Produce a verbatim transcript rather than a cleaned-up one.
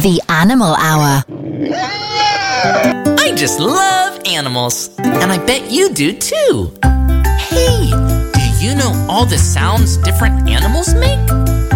The Animal Hour. I just love animals, and I bet you do too. Hey, do you know all the sounds different animals make?